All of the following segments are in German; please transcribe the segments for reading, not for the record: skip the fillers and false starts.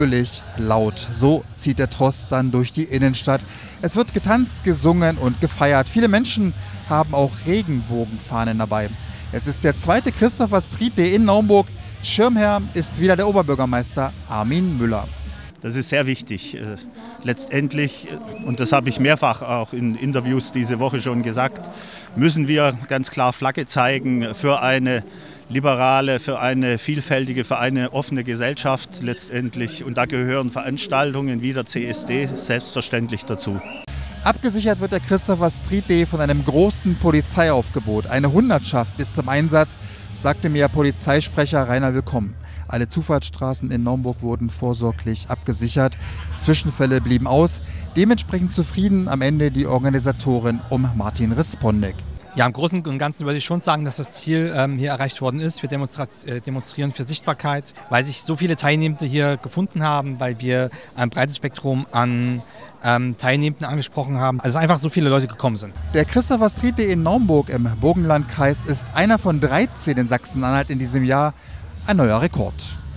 Fröhlich, laut. So zieht der Tross dann durch die Innenstadt. Es wird getanzt, gesungen und gefeiert. Viele Menschen haben auch Regenbogenfahnen dabei. Es ist der zweite Christopher Street Day in Naumburg. Schirmherr ist wieder der Oberbürgermeister Armin Müller. Das ist sehr wichtig. Letztendlich, und das habe ich mehrfach auch in Interviews diese Woche schon gesagt, müssen wir ganz klar Flagge zeigen für eine liberale, für eine vielfältige, für eine offene Gesellschaft letztendlich. Und da gehören Veranstaltungen wie der CSD selbstverständlich dazu. Abgesichert wird der Christopher Street Day von einem großen Polizeiaufgebot. Eine Hundertschaft ist zum Einsatz, sagte mir Polizeisprecher Rainer Willkommen. Alle Zufahrtsstraßen in Naumburg wurden vorsorglich abgesichert. Zwischenfälle blieben aus. Dementsprechend zufrieden am Ende die Organisatorin um Martin Respondek. Ja, im Großen und Ganzen würde ich schon sagen, dass das Ziel hier erreicht worden ist. Wir demonstrieren für Sichtbarkeit, weil sich so viele Teilnehmende hier gefunden haben, weil wir ein breites Spektrum an Teilnehmenden angesprochen haben. Also einfach so viele Leute gekommen sind. Der Christopher Street Day in Naumburg im Burgenlandkreis ist einer von 13 in Sachsen-Anhalt in diesem Jahr. Ein neuer Rekord.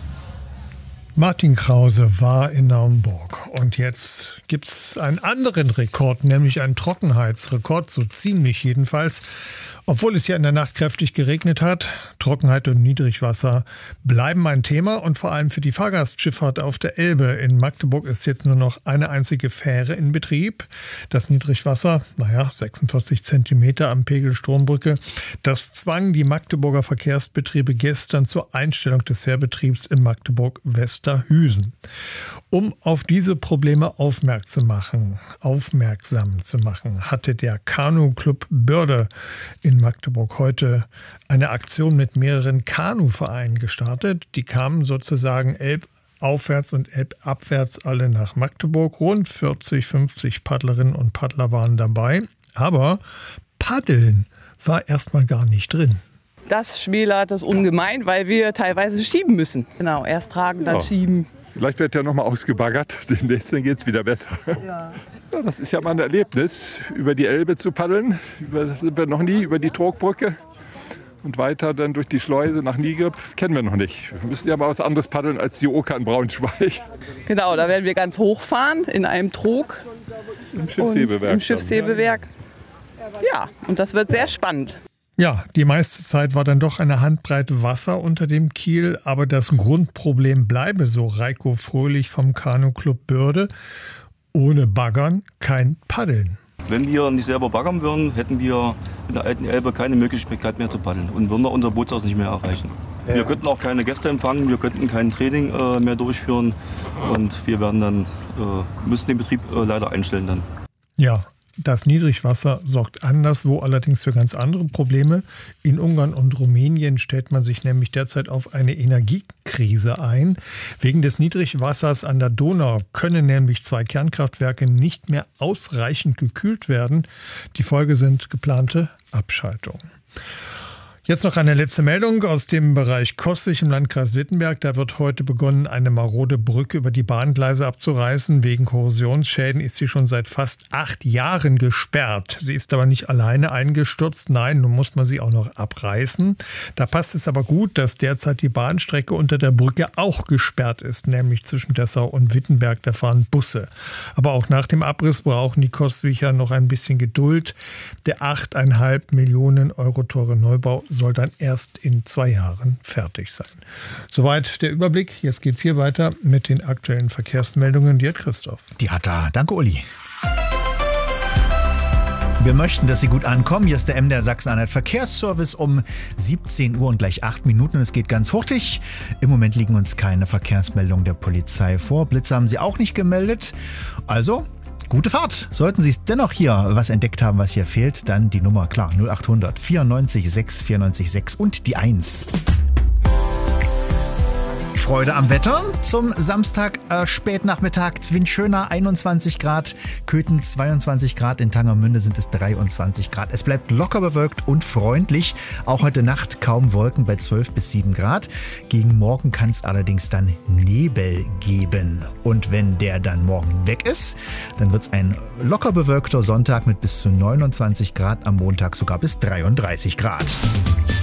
Martin Krause war in Naumburg und jetzt gibt es einen anderen Rekord, nämlich einen Trockenheitsrekord, so ziemlich jedenfalls. Obwohl es ja in der Nacht kräftig geregnet hat, Trockenheit und Niedrigwasser bleiben ein Thema und vor allem für die Fahrgastschifffahrt auf der Elbe. In Magdeburg ist jetzt nur noch eine einzige Fähre in Betrieb. Das Niedrigwasser, 46 Zentimeter am Pegel Strombrücke, das zwang die Magdeburger Verkehrsbetriebe gestern zur Einstellung des Fährbetriebs in Magdeburg-Westerhüsen. Um auf diese Probleme aufmerksam zu machen, hatte der Kanu-Club Börde in Magdeburg heute eine Aktion mit mehreren Kanuvereinen gestartet. Die kamen sozusagen elbaufwärts und elbabwärts alle nach Magdeburg. Rund 40, 50 Paddlerinnen und Paddler waren dabei. Aber Paddeln war erstmal gar nicht drin. Das schmälert das ungemein, weil wir teilweise schieben müssen. Genau, erst tragen, dann schieben. Vielleicht wird ja nochmal ausgebaggert, demnächst geht es wieder besser. Ja, das ist ja mal ein Erlebnis, über die Elbe zu paddeln. Sind wir noch nie, über die Trogbrücke. Und weiter dann durch die Schleuse nach Nigrib, kennen wir noch nicht. Wir müssen ja mal was anderes paddeln als die Oker in Braunschweig. Genau, da werden wir ganz hoch fahren in einem Trog. Im Schiffshebewerk. Im Schiffshebewerk. Ja, und das wird sehr spannend. Ja, die meiste Zeit war dann doch eine Handbreite Wasser unter dem Kiel, aber das Grundproblem bleibe, so Reiko Fröhlich vom Kanu-Club Börde, ohne Baggern kein Paddeln. Wenn wir nicht selber baggern würden, hätten wir in der alten Elbe keine Möglichkeit mehr zu paddeln und würden unser Bootshaus nicht mehr erreichen. Ja. Wir könnten auch keine Gäste empfangen, wir könnten kein Training mehr durchführen und wir werden dann, müssen den Betrieb leider einstellen dann. Ja. Das Niedrigwasser sorgt anderswo allerdings für ganz andere Probleme. In Ungarn und Rumänien stellt man sich nämlich derzeit auf eine Energiekrise ein. Wegen des Niedrigwassers an der Donau können nämlich 2 Kernkraftwerke nicht mehr ausreichend gekühlt werden. Die Folge sind geplante Abschaltungen. Jetzt noch eine letzte Meldung aus dem Bereich Coswig im Landkreis Wittenberg. Da wird heute begonnen, eine marode Brücke über die Bahngleise abzureißen. Wegen Korrosionsschäden ist sie schon seit fast 8 Jahren gesperrt. Sie ist aber nicht alleine eingestürzt. Nein, nun muss man sie auch noch abreißen. Da passt es aber gut, dass derzeit die Bahnstrecke unter der Brücke auch gesperrt ist, nämlich zwischen Dessau und Wittenberg. Da fahren Busse. Aber auch nach dem Abriss brauchen die Coswiger noch ein bisschen Geduld. Der 8,5 Millionen Euro teure Neubau soll dann erst in 2 Jahren fertig sein. Soweit der Überblick. Jetzt geht's hier weiter mit den aktuellen Verkehrsmeldungen. Die hat Christoph. Die hat er. Danke, Uli. Wir möchten, dass Sie gut ankommen. Hier ist der MDR Sachsen-Anhalt Verkehrsservice um 17 Uhr und gleich 8 Minuten. Es geht ganz hurtig. Im Moment liegen uns keine Verkehrsmeldungen der Polizei vor. Blitze haben Sie auch nicht gemeldet. Also gute Fahrt. Sollten Sie dennoch hier was entdeckt haben, was hier fehlt, dann die Nummer, klar, 0800 94 6 94 6 und die 1. Freude am Wetter zum Samstag Spätnachmittag. Zwinschöner 21 Grad, Köthen 22 Grad, in Tangermünde sind es 23 Grad. Es bleibt locker bewölkt und freundlich. Auch heute Nacht kaum Wolken bei 12 bis 7 Grad. Gegen morgen kann es allerdings dann Nebel geben. Und wenn der dann morgen weg ist, dann wird es ein locker bewölkter Sonntag mit bis zu 29 Grad, am Montag sogar bis 33 Grad.